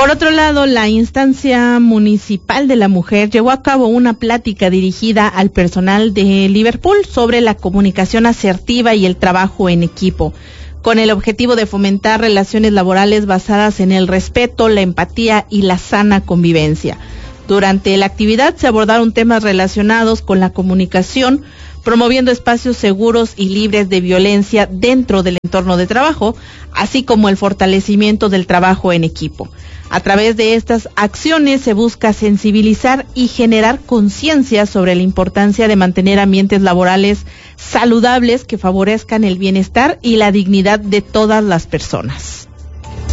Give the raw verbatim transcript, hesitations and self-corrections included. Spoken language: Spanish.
Por otro lado, la instancia municipal de la mujer llevó a cabo una plática dirigida al personal de Liverpool sobre la comunicación asertiva y el trabajo en equipo, con el objetivo de fomentar relaciones laborales basadas en el respeto, la empatía y la sana convivencia. Durante la actividad se abordaron temas relacionados con la comunicación, promoviendo espacios seguros y libres de violencia dentro del entorno de trabajo, así como el fortalecimiento del trabajo en equipo. A través de estas acciones se busca sensibilizar y generar conciencia sobre la importancia de mantener ambientes laborales saludables que favorezcan el bienestar y la dignidad de todas las personas.